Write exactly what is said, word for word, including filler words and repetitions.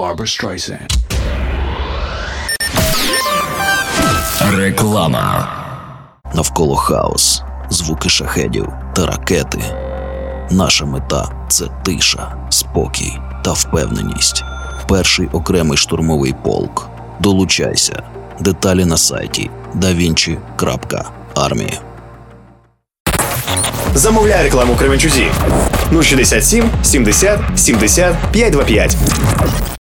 Barbra Streisand. Реклама. Навколо хаос, звуки шахедів та ракети. Наша мета – це тиша, спокій та впевненість. Перший окремий штурмовий полк. Долучайся. Деталі на сайті да вінчі крапка армія. Замовляй рекламу Кременчузі. нуль шістдесят сім сімдесят сімдесят п'ятсот двадцять п'ять.